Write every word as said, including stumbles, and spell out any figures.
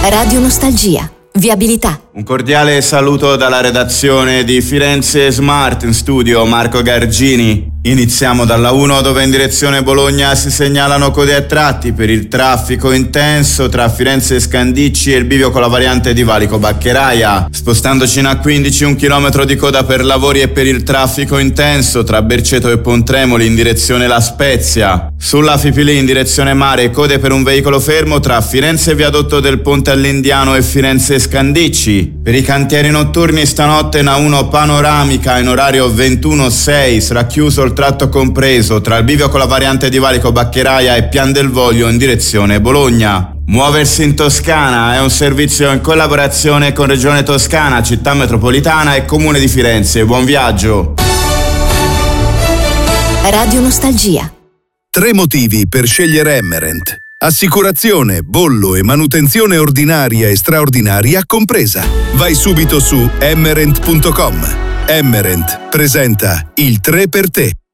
Radio Nostalgia. Viabilità. Un cordiale saluto dalla redazione di Firenze Smart, in studio Marco Gargini. Iniziamo dalla uno, dove in direzione Bologna si segnalano code a tratti per il traffico intenso tra Firenze Scandicci e il bivio con la variante di Valico Baccheraia. Spostandoci in A quindici, un chilometro di coda per lavori e per il traffico intenso tra Berceto e Pontremoli in direzione La Spezia. Sulla Fipili in direzione mare, code per un veicolo fermo tra Firenze Viadotto del Ponte all'Indiano e Firenze Scandicci. Per i cantieri notturni stanotte in A uno panoramica in orario ventuno sei sarà chiuso il tratto compreso tra il bivio con la variante di Valico Baccheraia e Pian del Voglio in direzione Bologna. Muoversi in Toscana è un servizio in collaborazione con Regione Toscana, Città Metropolitana e Comune di Firenze. Buon viaggio! Radio Nostalgia. Tre motivi per scegliere Emerent. Assicurazione, bollo e manutenzione ordinaria e straordinaria compresa. Vai subito su emerent punto com. Emerent presenta il tre per te.